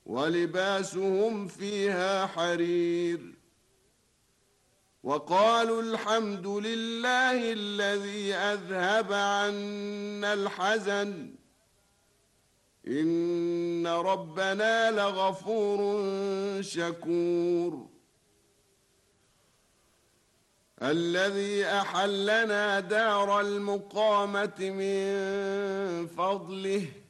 ولباسهم فيها حرير. وقالوا الحمد لله الذي أذهب عنا الحزن إن ربنا لغفور شكور. الذي أحلنا دار المقامة من فضله